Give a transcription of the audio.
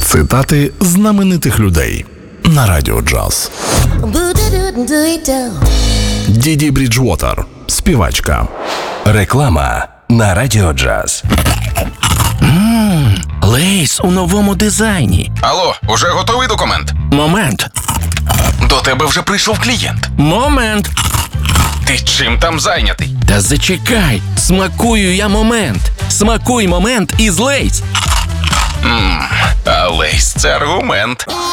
Цитати знаменитих людей на Радіо Джаз. Діді Бріджвотер, співачка. Реклама на Радіо Джаз. Лейс у новому дизайні. Алло, уже готовий документ? Момент. До тебе вже прийшов клієнт. Момент. Ти чим там зайнятий? Та зачекай. Смакую я момент. Смакуй момент із Лейс. А Лейс – це аргумент.